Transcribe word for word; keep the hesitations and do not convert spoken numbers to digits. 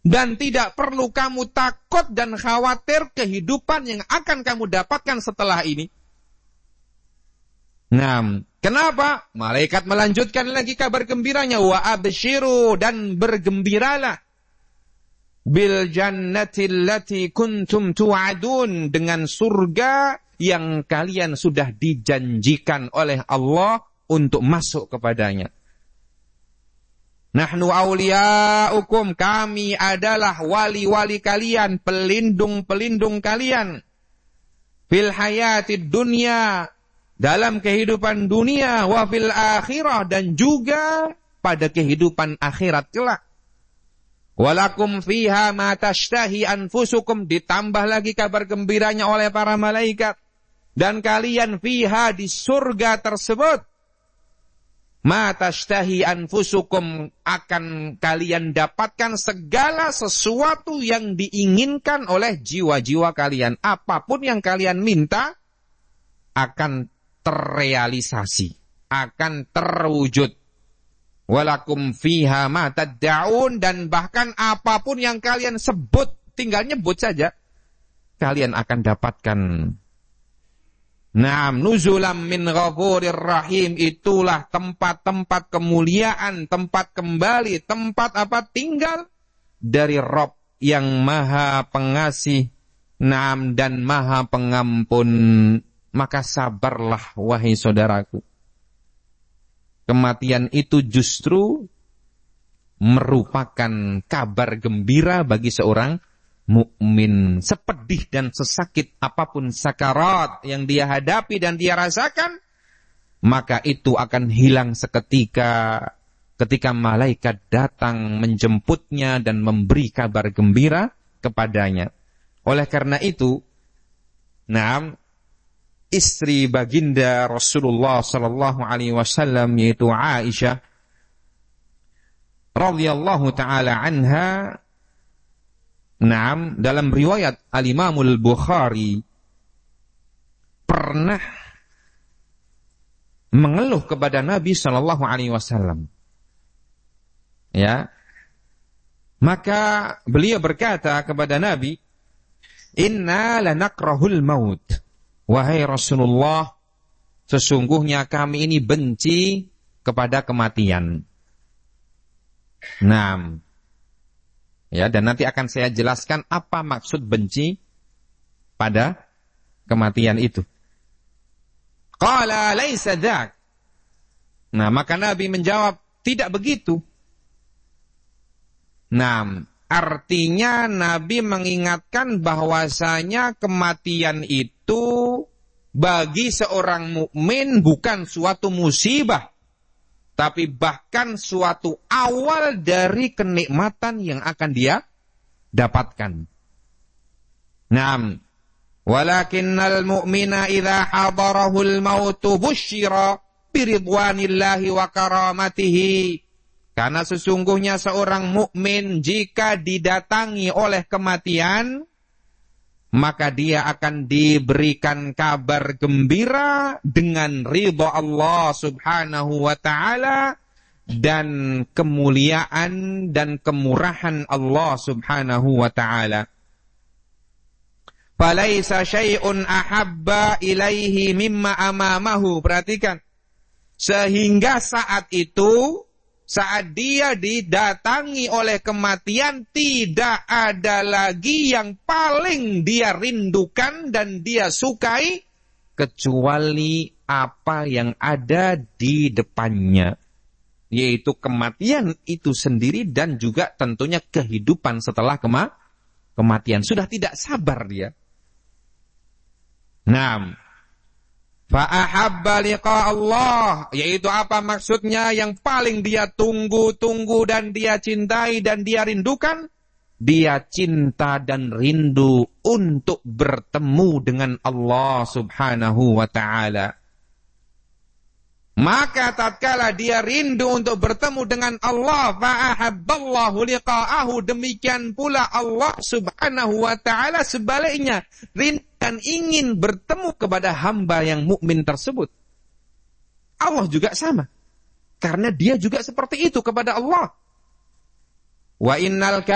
Dan tidak perlu kamu takut dan khawatir kehidupan yang akan kamu dapatkan setelah ini. Nah, kenapa? Malaikat melanjutkan lagi kabar gembiranya. Wa abshiru, dan bergembiralah. Bil jannati allati kuntum tu'adun, dengan surga yang kalian sudah dijanjikan oleh Allah untuk masuk kepadanya. Nahnu awliya'ukum, kami adalah wali-wali kalian, pelindung-pelindung kalian. Fil hayatid dunya, dalam kehidupan dunia, wa fil akhirah, dan juga pada kehidupan akhirat kelak. Walakum fiha ma tashtahi anfusukum, ditambah lagi kabar gembiranya oleh para malaikat. Dan kalian fiha, di surga tersebut, ma tashtahi anfusukum, akan kalian dapatkan segala sesuatu yang diinginkan oleh jiwa-jiwa kalian. Apapun yang kalian minta akan terrealisasi, akan terwujud. Walakum fiha ma tad'un, dan bahkan apapun yang kalian sebut, tinggal nyebut saja, kalian akan dapatkan. Naam, nuzulam min ghafurir rahim, itulah tempat-tempat kemuliaan, tempat kembali, tempat apa? Tinggal dari Rabb yang Maha Pengasih, naam, dan Maha Pengampun. Maka sabarlah wahai saudaraku. Kematian itu justru merupakan kabar gembira bagi seorang mukmin. Sepedih dan sesakit apapun sakarat yang dia hadapi dan dia rasakan, maka itu akan hilang seketika ketika malaikat datang menjemputnya dan memberi kabar gembira kepadanya. Oleh karena itu, nah, istri baginda Rasulullah sallallahu alaihi wasallam, yaitu Aisyah radhiyallahu taala anha, naam, dalam riwayat Al-Imam Al-Bukhari, pernah mengeluh kepada Nabi sallallahu alaihi wasallam. Ya. Maka beliau berkata kepada Nabi, "Inna lanakrahul maut." Wahai Rasulullah, sesungguhnya kami ini benci kepada kematian. Nah, ya, dan nanti akan saya jelaskan apa maksud benci pada kematian itu. Qala laisa dzak. Nah, maka Nabi menjawab, tidak begitu. Nah, artinya Nabi mengingatkan bahwasanya kematian itu bagi seorang mukmin bukan suatu musibah, tapi bahkan suatu awal dari kenikmatan yang akan dia dapatkan. Naam, walakinnal mu'mina idza hadarahul mautu busyira biridwanillahi wa karamatihi. Karena sesungguhnya seorang mukmin jika didatangi oleh kematian, maka dia akan diberikan kabar gembira dengan ridha Allah subhanahu wa ta'ala dan kemuliaan dan kemurahan Allah subhanahu wa ta'ala. Falaisa syai'un ahabba ilaihi mimma amamahu. Perhatikan. Sehingga saat itu, saat dia didatangi oleh kematian, tidak ada lagi yang paling dia rindukan dan dia sukai kecuali apa yang ada di depannya, yaitu kematian itu sendiri dan juga tentunya kehidupan setelah kema kematian. Sudah tidak sabar dia. Naam. Fa'ahabba liqa Allah, yaitu apa maksudnya yang paling dia tunggu-tunggu dan dia cintai dan dia rindukan? Dia cinta dan rindu untuk bertemu dengan Allah subhanahu wa ta'ala. Maka tatkala dia rindu untuk bertemu dengan Allah, fa'ahabballahu liqa'ahu, demikian pula Allah subhanahu wa ta'ala sebaliknya, rindu dan ingin bertemu kepada hamba yang mukmin tersebut. Allah juga sama, karena dia juga seperti itu kepada Allah. Wa innal